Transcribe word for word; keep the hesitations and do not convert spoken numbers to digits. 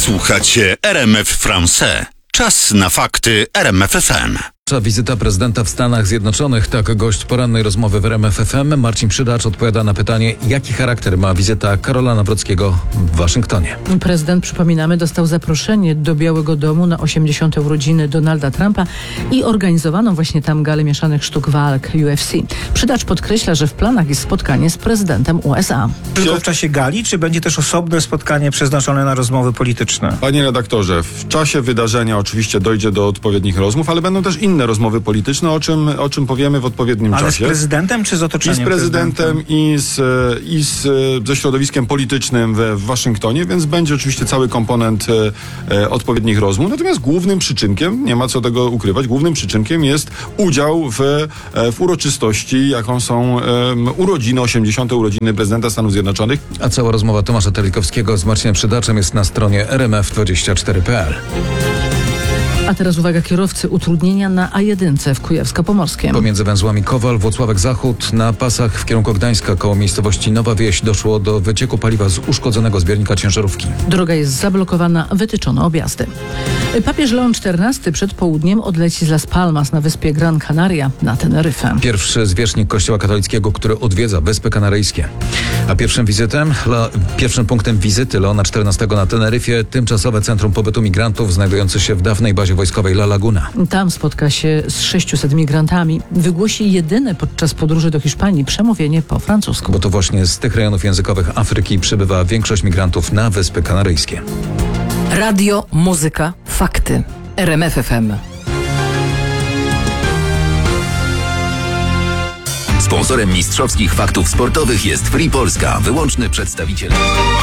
Słuchacie R M F Français. Czas na fakty R M F F M. Wizyta prezydenta w Stanach Zjednoczonych, tak gość porannej rozmowy w R M F F M. Marcin Przydacz odpowiada na pytanie, jaki charakter ma wizyta Karola Nawrockiego w Waszyngtonie. Prezydent, przypominamy, dostał zaproszenie do Białego Domu na osiemdziesiąte urodziny Donalda Trumpa i organizowano właśnie tam galę mieszanych sztuk walk U F C. Przydacz podkreśla, że w planach jest spotkanie z prezydentem U S A. Tylko w czasie gali, czy będzie też osobne spotkanie przeznaczone na rozmowy polityczne? Panie redaktorze, w czasie wydarzenia oczywiście dojdzie do odpowiednich rozmów, ale będą też inne rozmowy polityczne, o czym, o czym powiemy w odpowiednim ale czasie. Ale z prezydentem czy z otoczeniem? I z prezydentem, i, z, i z, ze środowiskiem politycznym w, w Waszyngtonie, więc będzie oczywiście cały komponent e, e, odpowiednich rozmów. Natomiast głównym przyczynkiem, nie ma co tego ukrywać, głównym przyczynkiem jest udział w, e, w uroczystości, jaką są e, urodziny, osiemdziesiąte urodziny prezydenta Stanów Zjednoczonych. A cała rozmowa Tomasza Telikowskiego z Marcinem Przydaczem jest na stronie r m f dwadzieścia cztery kropka p l. A teraz uwaga kierowcy, utrudnienia na A jeden w Kujawsko-Pomorskiem. Pomiędzy węzłami Kowal, Włocławek Zachód na pasach w kierunku Gdańska koło miejscowości Nowa Wieś doszło do wycieku paliwa z uszkodzonego zbiornika ciężarówki. Droga jest zablokowana, wytyczono objazdy. Papież Leon czternasty przed południem odleci z Las Palmas na wyspie Gran Canaria na Teneryfę. Pierwszy zwierzchnik Kościoła katolickiego, który odwiedza Wyspy Kanaryjskie. A pierwszym wizytem, le, pierwszym punktem wizyty Leona czternastego na Teneryfie tymczasowe centrum pobytu migrantów znajdujące się w dawnej bazie wojskowej La Laguna. Tam spotka się z sześciuset migrantami. Wygłosi jedyne podczas podróży do Hiszpanii przemówienie po francusku. Bo to właśnie z tych rejonów językowych Afryki przybywa większość migrantów na Wyspy Kanaryjskie. Radio, muzyka, fakty. R M F F M. Sponsorem mistrzowskich faktów sportowych jest Free Polska, wyłączny przedstawiciel.